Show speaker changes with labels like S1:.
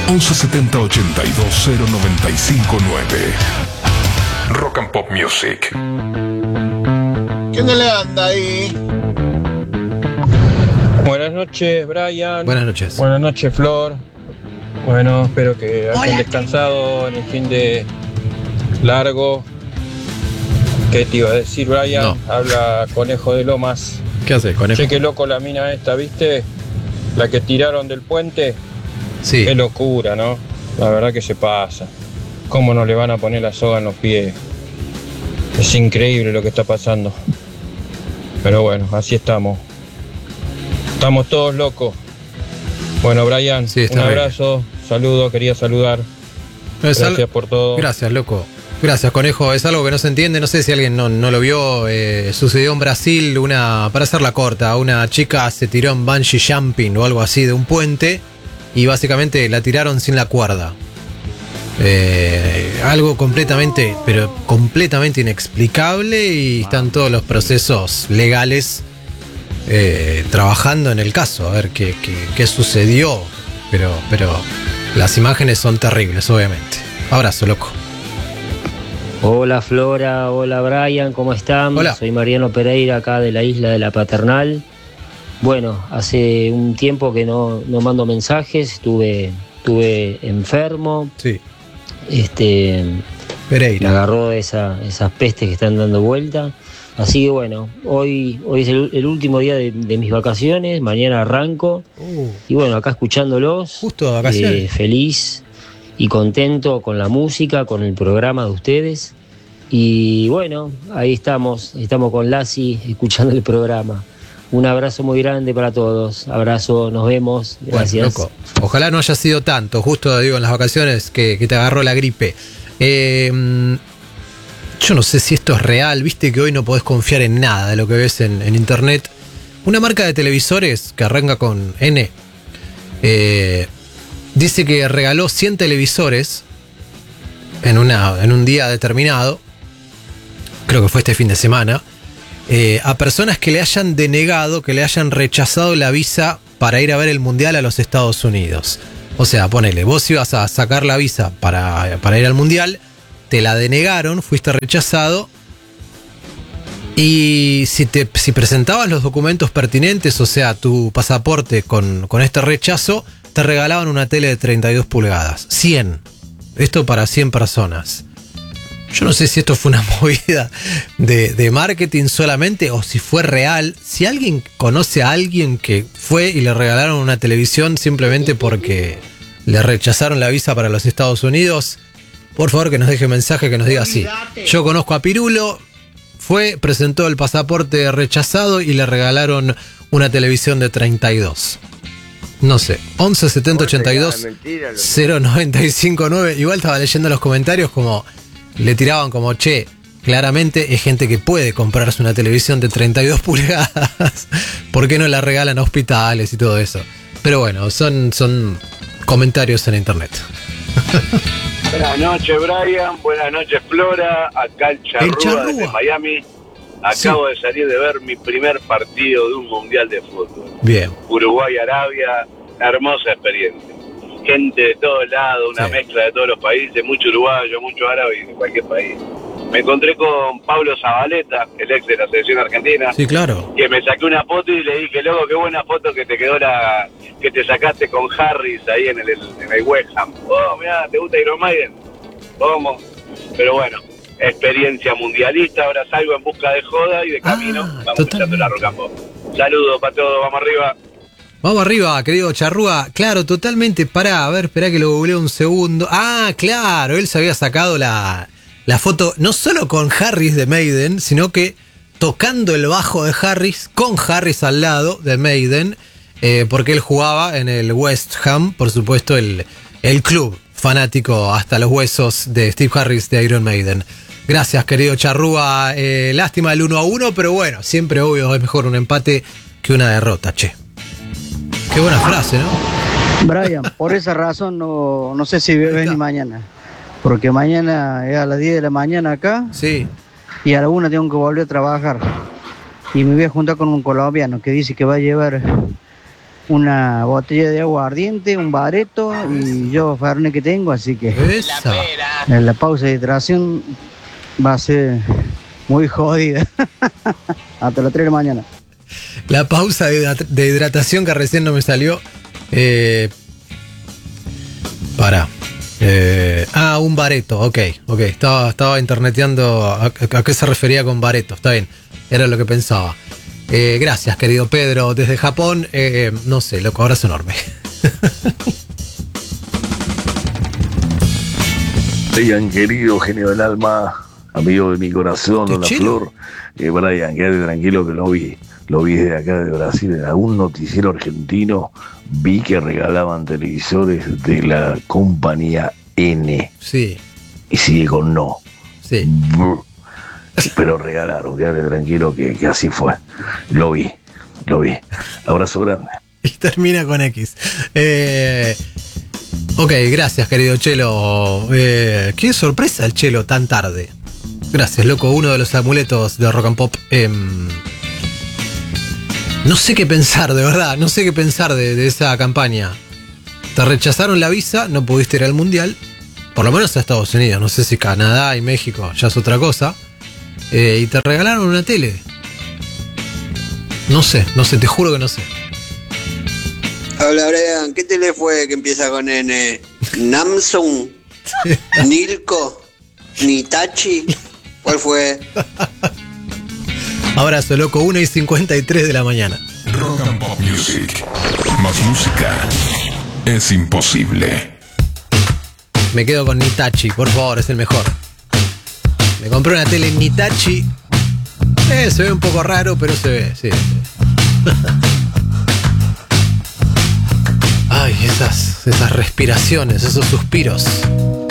S1: 1170 82 0959. Rock and Pop Music.
S2: ¿Quién le anda ahí?
S3: Buenas noches, Brian.
S4: Buenas noches.
S3: Buenas noches, Flor. Bueno, espero que hayan descansado en el fin de largo. ¿Qué te iba a decir, Brian?
S4: No.
S3: Habla Conejo de Lomas.
S4: ¿Qué hace, Conejo?
S3: Che, qué loco la mina esta, ¿viste? La que tiraron del puente.
S4: Sí.
S3: Qué locura, ¿no? La verdad que se pasa. ¿Cómo no le van a poner la soga en los pies? Es increíble lo que está pasando. Pero bueno, así estamos. Estamos todos locos. Bueno, Brian,
S4: Sí,
S3: un abrazo, saludo, quería saludar. Gracias por todo.
S4: Gracias, loco. Gracias, Conejo. Es algo que no se entiende. No sé si alguien no lo vio. Sucedió en Brasil, para hacerla corta, una chica se tiró en bungee jumping o algo así de un puente y básicamente la tiraron sin la cuerda. Algo completamente inexplicable, y están todos los procesos legales trabajando en el caso, a ver qué sucedió. Pero las imágenes son terribles, obviamente. Abrazo, loco.
S5: Hola Flora, hola Brian, ¿cómo están?
S4: Hola.
S5: Soy Mariano Pereira, acá de la isla de la Paternal. Bueno, hace un tiempo que no mando mensajes, estuve enfermo.
S4: Sí.
S5: Me
S4: Pereira.
S5: agarró esas pestes que están dando vuelta. Así que bueno, hoy es el último día de mis vacaciones, mañana arranco. Y bueno, acá escuchándolos.
S4: Justo de vacaciones.
S5: Feliz y contento con la música, con el programa de ustedes. Y bueno, ahí estamos con Lassi escuchando el programa. Un abrazo muy grande para todos. Abrazo, nos vemos. Gracias.
S4: Bueno, loco, ojalá no haya sido tanto, justo digo en las vacaciones que te agarró la gripe. Yo no sé si esto es real, viste que hoy no podés confiar en nada de lo que ves en internet. Una marca de televisores que arranca con N dice que regaló 100 televisores en un día determinado, creo que fue este fin de semana, a personas que le hayan denegado, que le hayan rechazado la visa para ir a ver el Mundial a los Estados Unidos. O sea, ponele, vos ibas a sacar la visa para ir al Mundial, te la denegaron, fuiste rechazado, y si presentabas los documentos pertinentes, o sea, tu pasaporte con este rechazo, te regalaban una tele de 32 pulgadas. 100. Esto para 100 personas. Yo no sé si esto fue una movida de marketing solamente o si fue real. Si alguien conoce a alguien que fue y le regalaron una televisión simplemente porque le rechazaron la visa para los Estados Unidos, por favor que nos deje mensaje, que nos diga así. Yo conozco a Pirulo, presentó el pasaporte rechazado y le regalaron una televisión de 32. No sé, 11 70 82 0959. Igual estaba leyendo los comentarios como le tiraban como, che, claramente es gente que puede comprarse una televisión de 32 pulgadas. ¿Por qué no la regalan a hospitales y todo eso? Pero bueno, son comentarios en internet.
S6: Buenas noches, Brian. Buenas noches, Flora. Acá el Charrúa desde Miami. Acabo de salir de ver mi primer partido de un mundial de fútbol.
S4: Bien.
S6: Uruguay-Arabia, hermosa experiencia. Gente de todos lados, una mezcla de todos los países, mucho uruguayo, mucho árabe y de cualquier país. Me encontré con Pablo Zabaleta, el ex de la selección argentina.
S4: Sí, claro.
S6: Que me saqué una foto y le dije, loco, qué buena foto que te quedó que te sacaste con Harris ahí en el West Ham. Oh, mirá, ¿te gusta Iron Maiden? ¿Cómo? Pero bueno, experiencia mundialista, ahora salgo en busca de joda y de camino vamos escuchando la Rock and Pop. Saludos para todos, vamos arriba.
S4: Vamos arriba, querido Charrúa. Claro, totalmente. Esperá que lo googleo un segundo. Ah, claro, él se había sacado la foto no solo con Harris de Maiden, sino que tocando el bajo de Harris, con Harris al lado de Maiden, porque él jugaba en el West Ham, por supuesto, el club fanático hasta los huesos de Steve Harris de Iron Maiden. Gracias, querido Charrúa. Lástima el 1-1, pero bueno, siempre obvio es mejor un empate que una derrota, che. Qué buena frase, ¿no?
S7: Brian, por esa razón no sé si venís mañana. Porque mañana es a las 10 de la mañana acá.
S4: Sí.
S7: Y a la 1 tengo que volver a trabajar. Y me voy a juntar con un colombiano que dice que va a llevar una botella de aguardiente, un bareto y yo Fernet que tengo, así que
S4: Esa.
S7: en la pausa de hidratación va a ser muy jodida. Hasta las 3 de la mañana.
S4: La pausa de hidratación que recién no me salió. Un bareto, ok. Estaba interneteando a qué se refería con bareto, está bien, era lo que pensaba. Gracias, querido Pedro, desde Japón, no sé, loco, abrazo enorme.
S2: Brian, querido genio del alma, amigo de mi corazón,
S4: ¿De
S2: Dona
S4: Chelo?
S2: Flor, Brian, quédate tranquilo que lo vi desde acá de Brasil, en algún noticiero argentino, vi que regalaban televisores de la compañía N,
S4: Sí,
S2: y sigue con no.
S4: sí.
S2: Brr. Pero regalaron, quédate tranquilo que así fue. Lo vi. Abrazo grande.
S4: Y termina con X. Ok, gracias, querido Chelo. Qué sorpresa el Chelo tan tarde. Gracias, loco. Uno de los amuletos de Rock and Pop. No sé qué pensar, de verdad. No sé qué pensar de esa campaña. Te rechazaron la visa, no pudiste ir al mundial. Por lo menos a Estados Unidos. No sé si Canadá y México ya es otra cosa. Y te regalaron una tele. No sé, te juro que no sé.
S8: Hola Brian, ¿qué tele fue que empieza con N? ¿Namsung? ¿Nilco? ¿Nitachi? ¿Cuál fue?
S4: Abrazo, loco, 1:53 de la mañana.
S1: Rock and Pop Music. Más música es imposible.
S4: Me quedo con Nitachi, por favor, es el mejor. Me compré una tele Nitachi. Se ve un poco raro, pero se ve, sí. Ay, esas respiraciones, esos suspiros.